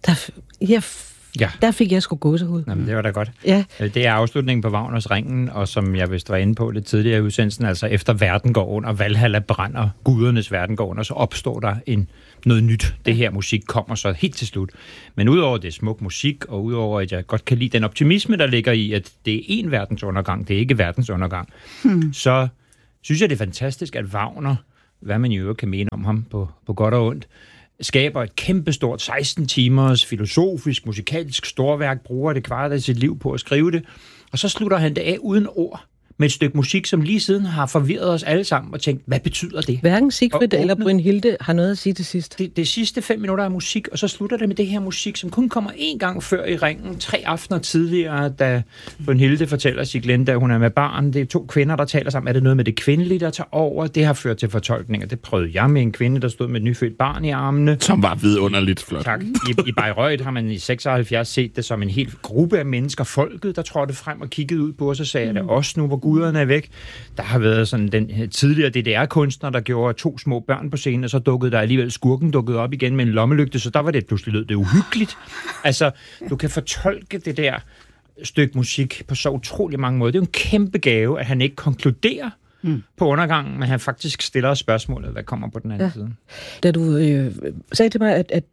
Der fik jeg sgu gåsehud. Jamen, det var da godt. Ja. Det er afslutningen på Wagners Ringen, og som jeg vist var inde på lidt tidligere i udsendelsen, altså efter verden går under, Valhalla brænder, gudernes verden går under, så opstår der noget nyt. Det her musik kommer så helt til slut. Men udover det smuk musik, og udover at jeg godt kan lide den optimisme, der ligger i, at det er en verdensundergang, det er ikke verdensundergang, så synes jeg, det er fantastisk, at Wagner, hvad man i øvrigt kan mene om ham på godt og ondt, skaber et kæmpestort 16 timers filosofisk, musikalsk storværk, bruger det kvart af sit liv på at skrive det, og så slutter han det af uden ord, med et stykke musik, som lige siden har forvirret os alle sammen og tænkt, hvad betyder det? Hverken Siegfried eller Brynhilde har noget at sige til sidst. Det sidste 5 minutter af musik, og så slutter det med det her musik, som kun kommer 1 gang før i ringen, 3 aftener tidligere, da Brynhilde fortæller Sieglinde, da hun er med barn. Det er 2 kvinder, der taler sammen. Er det noget med det kvindelige, der tager over? Det har ført til fortolkninger. Det prøvede jeg med en kvinde, der stod med et nyfødt barn i armene. Som var vidunderligt flot. Tak. I Bayreuth har man i 76 set det som en hel gruppe af mennesker, folket, der trådte frem og kiggede ud på os og sagde, at det er os nu, hvor guderne er væk. Der har været sådan den tidligere DDR-kunstner, der gjorde 2 små børn på scenen, og så dukkede der alligevel skurken op igen med en lommelygte, så der var det pludselig lød det uhyggeligt. Altså, du kan fortolke det der stykke musik på så utrolig mange måder. Det er jo en kæmpe gave, at han ikke konkluderer på undergangen, men han faktisk stiller spørgsmålet, hvad kommer på den anden side. Da du sagde til mig, at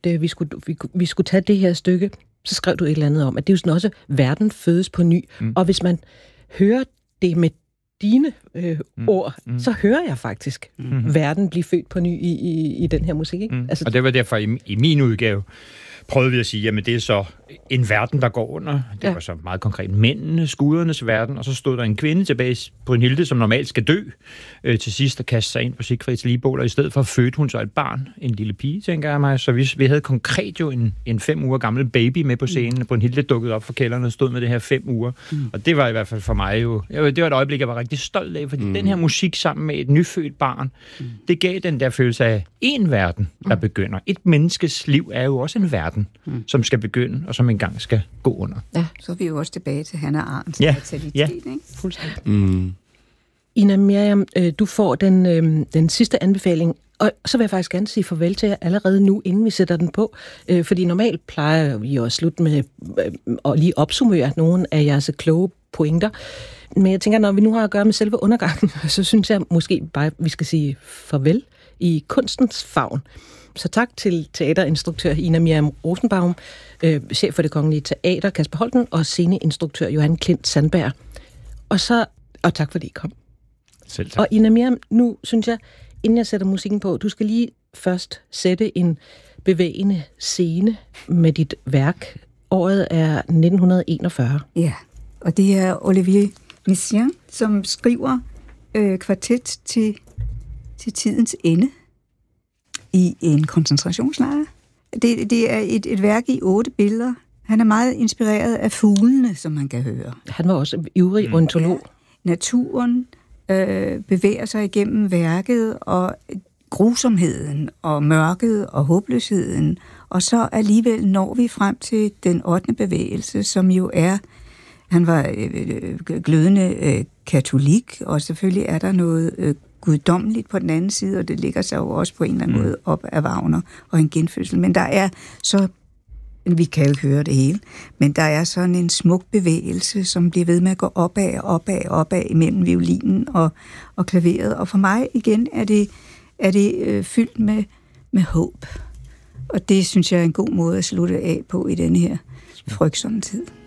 vi skulle tage det her stykke, så skrev du et eller andet om, at det er jo sådan også, verden fødes på ny. Og hvis man hører det med dine ord, så hører jeg faktisk verden blive født på ny i den her musik. Ikke? Altså, og det var derfor i min udgave prøvede vi at sige, jamen det er så en verden, der går under. Det var så meget konkret mændenes, gudernes verden, og så stod der en kvinde tilbage på en Hilde, som normalt skal dø til sidst og kaste sig ind på Siegfrieds ligbål, og i stedet for fødte hun så et barn, en lille pige, tænker jeg mig. Så vi havde konkret jo en 5 uger gammel baby med på scenen, og Brynhilde dukkede op for kælderen og stod med det her 5 uger. Og det var i hvert fald for mig jo, det var et øjeblik, jeg var rigtig stolt af, fordi den her musik sammen med et nyfødt barn, det gav den der følelse af en verden, der begynder. Et menneskes liv er jo også en verden, som skal begynde, og som engang skal gå under. Ja, så er vi jo også tilbage til Hannah Arendt. Ja, fuldstændig. Ina Miriam, du får den sidste anbefaling, og så vil jeg faktisk gerne sige farvel til jer allerede nu, inden vi sætter den på, fordi normalt plejer vi at slutte med at lige opsummere nogle af jeres kloge pointer, men jeg tænker, når vi nu har at gøre med selve undergangen, så synes jeg måske bare, vi skal sige farvel i kunstens favn. Så tak til teaterinstruktør Ina Miriam Rosenbaum, chef for Det Kongelige Teater Kasper Holten og sceneinstruktør Johan Klint Sandberg. Og tak fordi I kom. Selv tak. Og Ina Miriam, nu synes jeg, inden jeg sætter musikken på, du skal lige først sætte en bevægende scene med dit værk. Året er 1941. Ja, og det er Olivier Messiaen, som skriver kvartet til tidens ende i en koncentrationslejr. Det er et værk i 8 billeder. Han er meget inspireret af fuglene, som man kan høre. Han var også ivrig ornitolog. Ja. Naturen bevæger sig igennem værket, og grusomheden, og mørket, og håbløsheden. Og så alligevel når vi frem til den 8. bevægelse, som jo er... Han var glødende katolik, og selvfølgelig er der noget guddommeligt på den anden side, og det ligger sig jo også på en eller anden måde op af Wagner og en genfødsel. Men der er så, vi kan jo ikke høre det hele, men der er sådan en smuk bevægelse, som bliver ved med at gå opad imellem violinen og klaveret. Og for mig igen er det fyldt med håb. Og det synes jeg er en god måde at slutte af på i denne her frygtsomme tid.